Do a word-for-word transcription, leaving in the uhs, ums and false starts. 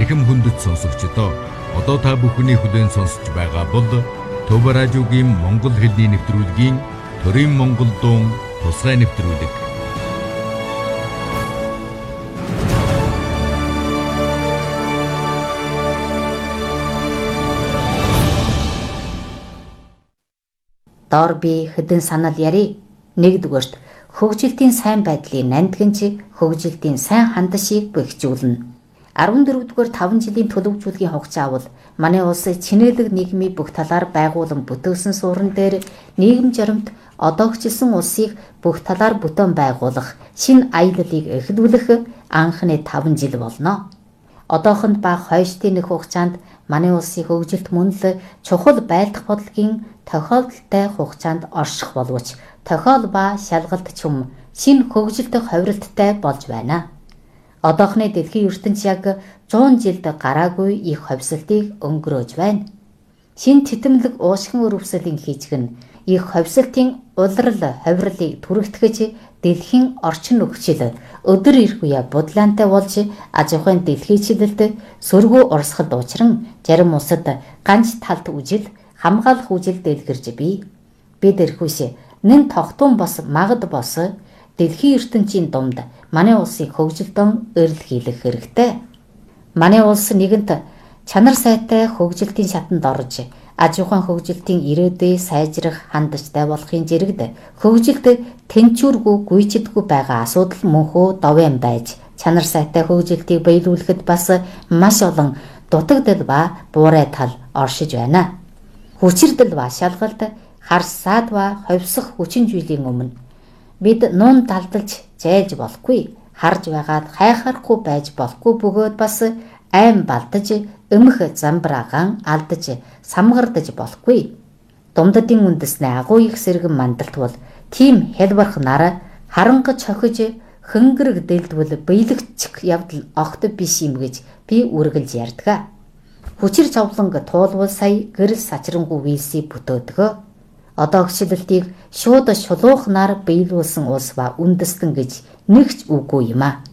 эрхэм хүндэт сонсогчдоо одоо та бүхний хүлээн сонсож байгаа бол Төв радиогийн Монгол хэлний нэвтрүүлгийн Төрийн Монгол дуун тусгай нэвтрүүлэг. Доор би хэдэн санал ярив. Нэгдүгээрт хөгжилтийн сайн байдлыг нандгинж хөгжилтийн сайн хандшийг бэхжүүлнэ. арван дөрөвдүгээр таван жилийн төлөвлөжүүлгийн хугацаа бол манай улсын чинээдэг нийгмийн бүх талаар байгуулан бүтээсэн суурин дээр нийгэм жаримт одоогчилсан улсыг бүх талаар бүтээн байгуулах шинэ аяллыг эхлүүлэх анхны таван жил болно. Одоохонд ба хойштын нэг хугацаанд манай улсын хөгжилт мөн л чухал байлдах бодлогын тохиолдолтой хугацаанд орших боловч тохиол ба шалгалт чум шинэ хөгжилт ховрилттай болж байна. Одоохны дэлхийн ертөнц яг зуун жилд гараагүй их ховсолтыг өнгөрөөж байна. Шин титэмлэг уушгин өрөвсөлийн хийжгэн их ховсолтын улирал ховирлыг түрэгтгэж дэлхийн орчин нөхцөл өдөр ирэх үе бодлоонтой болж аж ахуйн дэлхийчлэлд сөргөө урсгал уучран зарим улсад ганц талт үжил хамгаалах үжил дэлгэрж бий. Бид эрхүүс нэн тогтун бос магад бос дэлхийн ертөнцийн дунд манай улсыг хөгжилтөн эрэлхийлэх хэрэгтэй. Манай улс нэгэнт чанар сайтай хөгжилтийн шатанд орж аж ахуйн хөгжилтийн ирээдүйг сайжрах хандчтай болохын зэрэгт хөгжилт тэнцвэргүй гүйцэдгүй байгаа асуудал мөнхөө довоон байж чанар сайтай хөгжилтийг биелүүлэхэд бас маш олон дутагдал ба буурай тал оршиж байна. Хүчирдэл ба шалгалт харс саад ба ховсох хүчин зүйлийн өмнө бид нуун далдалж зайлж болохгүй, харж байгаад хайхаарахгүй байж болохгүй бөгөөд бас айн балтаж, өмх замбраагаан алдаж, самгардаж болохгүй. Думдадын үндэснээ агуу их сэргэн мандалт бол тийм хэлбарх нараа харангаж хохиж хөнгөрөг дэлдвэл биелэгчих явдал огт биш юм гэж би үргэлж ярьдаг. Хүчир цовлонг туулвал сая гэрэл сачрангуй вилсийг бүтөөдгөө. Одоогчлалтыг шууд шулуухнаар биелүүлсэн улс ба үндэстэн гэж нэгч үгүй юм а.